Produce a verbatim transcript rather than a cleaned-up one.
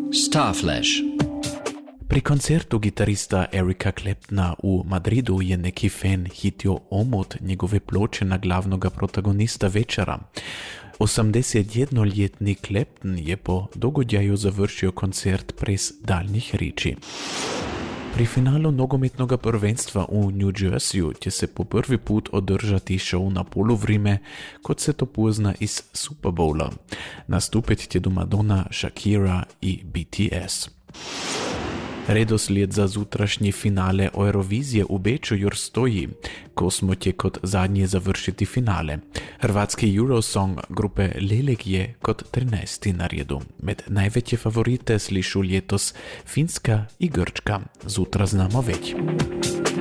Starflash. Pri koncertu gitarista Erika Claptona u Madridu je neki fan hitio omot njegove ploče na glavnoga protagonista večera. osemdesetjednoljetni Clapton je po dogodjaju završio koncert brez daljnjih riči. Pri finalu nogometnoga prvenstva u New Jerseyju će se po prvi put održati show na poluvrime, kot se to pozna iz Super Bowla. Nastupit će Madonna, Shakira i B T S. Redoslijed za zutrašnji finale Eurovizije u Beču još stoji, ko smo će kod zadnje završiti finale. Hrvatski Eurosong grupe Lelek je kod trinaesti na redu. Med najveće favorite slišu ljetos Finska i Grčka. Zutra znamo već.